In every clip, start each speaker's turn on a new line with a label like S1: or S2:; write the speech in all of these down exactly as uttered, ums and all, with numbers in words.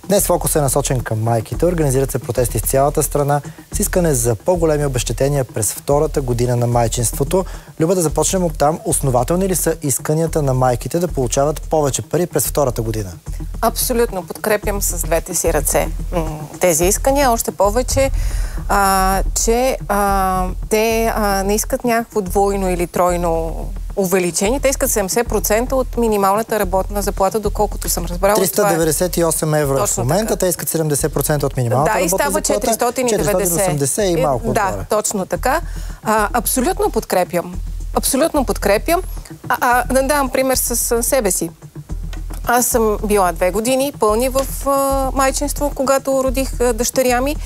S1: Днес фокус е насочен към майките. Организират се протести в цялата страна с искане за по-големи обезщетения през втората година на майчинството. Люба, да започнем от там. Основателни ли са исканията на майките да получават повече пари през втората година?
S2: Абсолютно. Подкрепям с двете си ръце тези искания. Още повече, а, че а, те а, не искат някакво двойно или тройно увеличение. Те искат седемдесет процента от минималната работна заплата, доколкото съм разбрала.
S1: триста деветдесет и осем евро е в момента. Те искат седемдесет процента от минималната
S2: да,
S1: работна заплата.
S2: Да, и става четиристотин и деветдесет.
S1: четиристотин и осемдесет и малко
S2: Да,
S1: отгоре.
S2: точно така. А, абсолютно подкрепям. Абсолютно подкрепям. А, а, да дам пример с, с себе си. Аз съм била две години пълни в а, майчинство, когато родих а, дъщеря ми.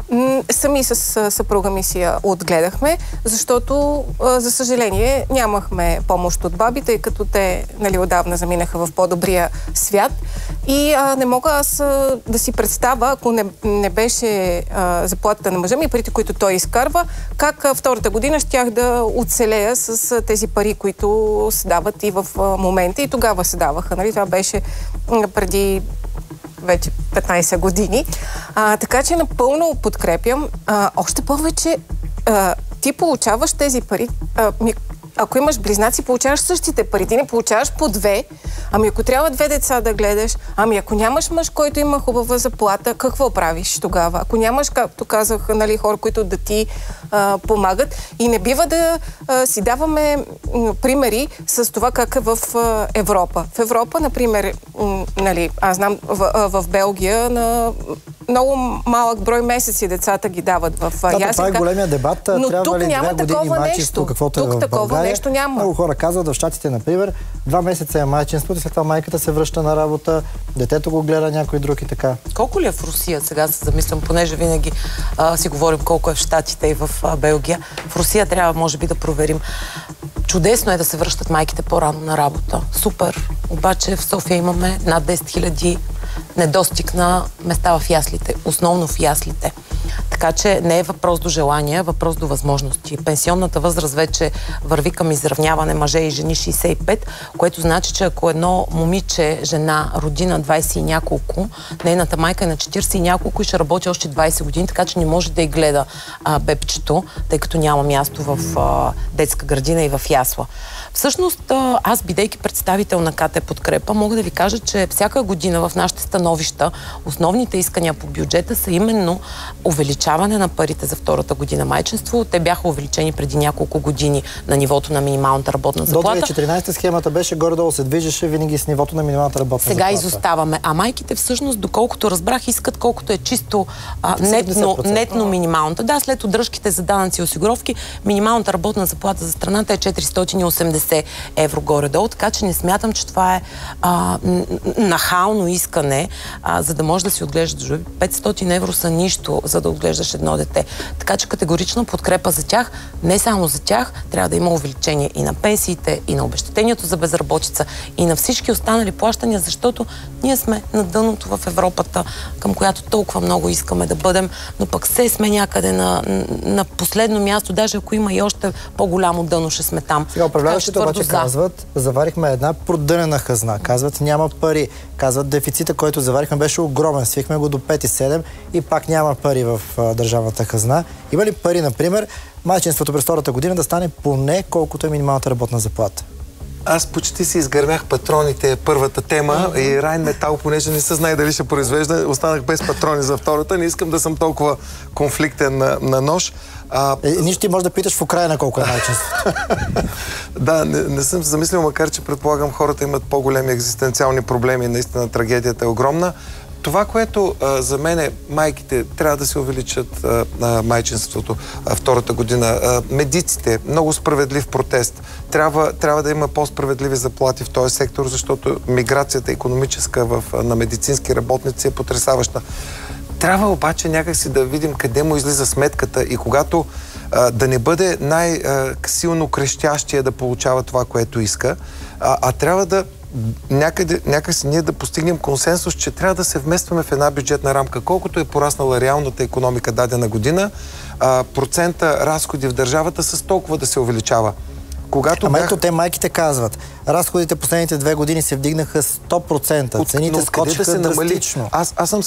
S2: Сами с съпруга ми си я отгледахме, защото, за съжаление, нямахме помощ от баби, тъй като те, нали, отдавна заминаха в по-добрия свят. И а, не мога аз а, да си представя, ако не, не беше а, заплатата на мъжа ми, парите, които той изкарва, как а, втората година щях да оцелея с а, тези пари, които се дават и в а, момента. И тогава се даваха. Нали? Това беше а, преди вече петнайсет години. А, така че напълно подкрепям. А, още повече а, ти получаваш тези пари. А, ми, ако имаш близнаци, получаваш същите пари. Ти не получаваш по две. Ами ако трябва две деца да гледаш, ами ако нямаш мъж, който има хубава заплата, какво правиш тогава? Ако нямаш, както казах, нали, хора, които да ти а, помагат. И не бива да а, си даваме м, примери с това как е в а, Европа. В Европа, например, м, нали, аз знам, в, а, в Белгия на много малък брой месеци децата ги дават в
S1: да,
S2: ясенка.
S1: Това е големия дебат.
S2: Но
S1: трябва
S2: тук
S1: ли
S2: няма
S1: две
S2: такова
S1: години майчинство, каквото
S2: тук
S1: е в
S2: такова
S1: България?
S2: нещо няма.
S1: Много хора казват, в Щатите, например, два месеца е майчинството, след това майката се връща на работа, детето го гледа някой друг и така.
S3: Колко ли е в Русия? Сега се замислям, понеже винаги а, си говорим колко е в Щатите и в а, Белгия. В Русия трябва, може би, да проверим. Чудесно е да се връщат майките по-рано на работа. Супер! Обаче в София имаме над десет хиляди недостиг на места в яслите. Основно в яслите. Така че не е въпрос до желание, е въпрос до възможности. Пенсионната възраст вече върви към изравняване мъже и жени шейсет и пет, което значи, че ако едно момиче, жена, роди на двайсет и няколко, нейната майка е на четирийсет и няколко и ще работи още двайсет години, така че не може да й гледа а, бебчето, тъй като няма място в а, детска градина и в ясла. Всъщност, аз, бидейки представител на КТ Подкрепа, мога да ви кажа, че всяка година в нашите становища основните искания по бюджета са именно увеличаване на парите за втората година майчинство. Те бяха увеличени преди няколко години на нивото на минималната работна заплата.
S1: До две хиляди и четиринайсета схемата беше горе-долу, се движеше винаги с нивото на минималната работна
S3: Сега
S1: заплата.
S3: Сега изоставаме. А майките всъщност, доколкото разбрах, искат колкото е чисто а, нетно, нетно минималната. Да, след удръжките за данъци и осигуровки, минималната работна заплата за страната е четиристотин и осемдесет евро горе-долу, така че не смятам, че това е а, нахално искане, а, за да може да си отглеждаш. петстотин евро са нищо, за да отглеждаш едно дете. Така че категорично подкрепа за тях, не само за тях, трябва да има увеличение и на пенсиите, и на обезщетението за безработица, и на всички останали плащания, защото ние сме на дъното в Европата, към която толкова много искаме да бъдем, но пък се сме някъде на, на последно място, даже ако има и още по-голямо дъно, ще сме там.
S1: Сега управляващите обаче казват, заварихме една продънена хазна. Казват, няма пари. Казват, дефицита, който заварихме, беше огромен. Свихме го до пет и седем и пак няма пари в а, държавната хазна. Има ли пари, например, майчинството през втората година да стане поне колкото е минималната работна заплата?
S4: Аз почти си изгърмях патроните първата тема mm-hmm. и Райн Метал, понеже не се знае дали ще произвежда, останах без патрони за втората. Не искам да съм толкова конфликтен на, на нож. А...
S1: Е, нищо ти можеш да питаш в Украйна колко е майчинството.
S4: Да, не, не съм се замислил, макар че предполагам хората имат по-големи екзистенциални проблеми. Наистина трагедията е огромна. Това, което а, за мен е, майките трябва да се увеличат а, а, майчинството а, втората година. А, медиците, много справедлив протест. Трябва, трябва да има по-справедливи заплати в този сектор, защото миграцията икономическа в, на медицински работници е потресаваща. Трябва обаче някакси да видим къде му излиза сметката и когато а, да не бъде най-силно крещящия да получава това, което иска, а, а трябва да някъде, някакси ние да постигнем консенсус, че трябва да се вместваме в една бюджетна рамка. Колкото е пораснала реалната икономика дадена година, а, процента разходи в държавата с толкова да се увеличава. Когато
S1: Ама
S4: бях...
S1: ето те майките казват, разходите последните две години се вдигнаха сто процента,
S4: От...
S1: цените скочиха
S4: да се намали?
S1: драстично.
S4: Аз, аз съм